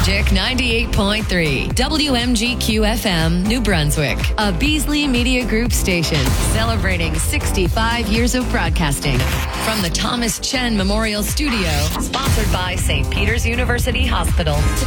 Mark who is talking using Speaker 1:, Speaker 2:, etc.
Speaker 1: Magic 98.3, WMGQ FM, New Brunswick, a Beasley Media Group station celebrating 65 years of broadcasting. From the Thomas Chen Memorial Studio, sponsored by St. Peter's University Hospital.